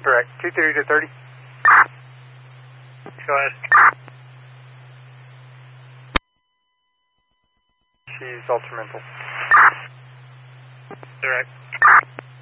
Correct. 230 to 30. Go ahead. She's ultramental. Direct.